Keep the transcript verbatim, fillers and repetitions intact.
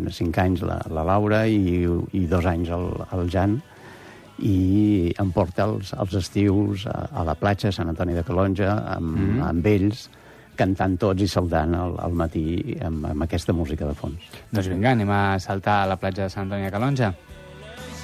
cinc anys la, la Laura i, i dos anys el, el Jan, i em porta els, els estius a, a la platja de Sant Antoni de Calonge amb, mm. amb ells, cantant tots i saltant al, al matí amb, amb aquesta música de fons. Doncs vinga, anem a saltar a la platja de Sant Antoni de Calonge.